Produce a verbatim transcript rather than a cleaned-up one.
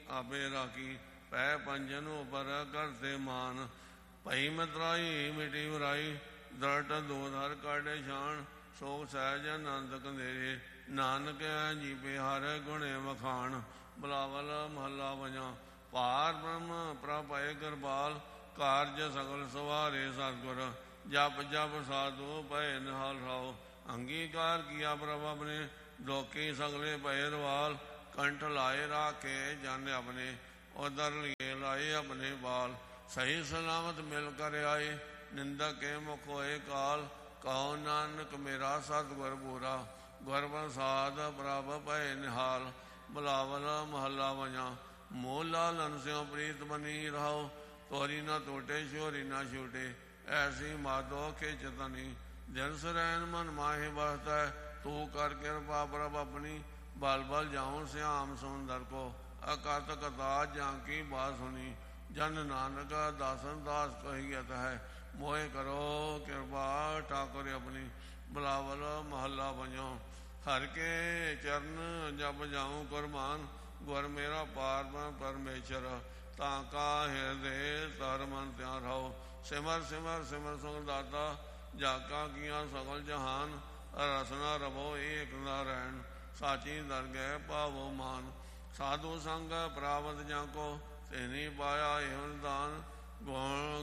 ਆਪੇ ਰਾਖੀ ਪੈ ਪੰਜਨ ਉਪਰ ਕਰਤੇ ਮਾਨ ਭਈ ਮਤਰਾਈ ਮਿਟੀ ਵਰਾਈ ਦਰਟ ਦੋ ਧਰ ਕਾਢੇ ਛਾਣ ਸੋਗ ਸਹਿਜ ਆਨੰਦ ਕੰਧੇਰੇ ਨਾਨਕ ਜੀਵੇ ਹਰ ਗੁਣੇ ਵਖਾਣ ਬਲਾਵਲ ਮਹੱਲਾ ਵਜਾ ਭਾਰ ਬ੍ਰਹਮ ਪ੍ਰਭੈ ਕਿਰਪਾਲ ਕਾਰਜ ਸਗਲ ਸਵਾਰੇ ਸਤਿਗੁਰ ਜਪ ਜਪ ਸਾਧੂ ਭੈ ਨਿਹਾਲ ਰਾਓ ਅੰਗੀਕਾਰ ਕੀਆ ਪ੍ਰਭ ਆਪਣੇ ਲੋਕੀ ਸਗਲੇ ਭੈ ਰਵਾਲ ਕੰਠ ਲਾਏ ਰਾਖੇ ਜਨ ਆਪਣੇ ਉਦਰ ਲਿਏ ਲਾਏ ਆਪਣੇ ਬਾਲ ਸਹੀ ਸਲਾਮਤ ਮਿਲ ਕਰ ਆਏ ਨਿੰਦਕ ਕੇ ਮੁਖ ਹੋਏ ਕਾਲ ਕਹੋ ਨਾਨਕ ਮੇਰਾ ਸਤਿਗੁਰ ਪੂਰਾ ਗੁਰ ਪ੍ਰਸਾਦ ਪ੍ਰਭ ਭੈ ਨਿਹਾਲ ਬੁਲਾਵਲ ਮਹੱਲਾ ਵਜਾ ਮੋਹ ਲਾਲਨ ਸਿਉ ਪ੍ਰੀਤ ਬਨੀ ਰਹਾਓ ਤੋਰੀ ਨਾ ਟੋਟੇ ਸ਼ੋਰੀ ਨਾ ਛੂਟੇ ਐਸੀ ਮਾਧੋ ਖਿਚਤਨੀ ਦਿਨ ਸਰੈਨ ਮਨ ਮਾਹੇ ਬਸਤੈ ਤੂੰ ਕਰ ਕਿਰਪਾ ਪ੍ਰਭ ਆਪਣੀ ਬਲ ਬਲ ਜਾਉ ਸਿਆਮ ਸੁੰਦਰ ਕੋ ਅਕਤ ਕਤਾ ਜਾਂ ਕੀ ਬਾਤ ਸੁਣੀ ਜਨ ਨਾਨਕ ਦਾਸਨ ਦਾਸ ਕਹੀਅਤ ਹੈ ਮੋਹਿ ਕਰੋ ਕਿਰਪਾ ਠਾਕੁਰ ਆਪਣੀ ਬੁਲਾਵਲ ਮਹੱਲਾ ਵਜੋ ਹਰ ਕੇ ਚਰਨ ਜਪ ਜਾਉ ਕੁਰਬਾਨ ਗੁਰ ਮੇਰਾ ਪਾਰ ਪਰਮੇਸ਼ਰ ਤਾਂ ਕਾ ਹਿਰਦੇ ਤਰ ਮਨ ਧਿਆਨ ਰਹੋ ਸਿਮਰ ਸਿਮਰ ਸਿਮਰ ਸੁਖ ਦਾਤਾ ਜਾ ਕਾ ਕੀਆਂ ਸਗਲ ਜਹਾਨ ਰਸਨਾ ਰਵੋ ਏਕ ਨਾਰਾਇਣ ਸਾਚੀ ਦਰਗਹਿ ਪਾਵੋ ਮਾਨ ਸਾਧੂ ਸੰਗ ਪ੍ਰਾਪਤ ਜਾਂ ਕੋ ਤੇਨੀ ਪਾਇਆ ਏਵਨ ਦਾਨ ਗੁਣ